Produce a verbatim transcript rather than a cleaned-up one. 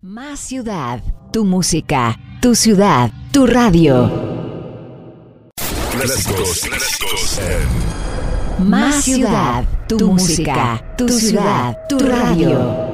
Más ciudad, tu música, tu ciudad, tu radio. Clásicos, clásicos. Más ciudad, tu música, tu ciudad, tu radio.